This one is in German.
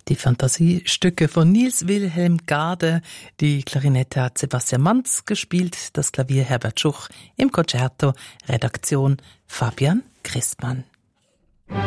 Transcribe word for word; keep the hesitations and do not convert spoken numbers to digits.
Die Fantasiestücke von Niels Wilhelm Gade. Die Klarinette hat Sebastian Manz gespielt, das Klavier Herbert Schuch, im Concerto Redaktion Fabian Christmann.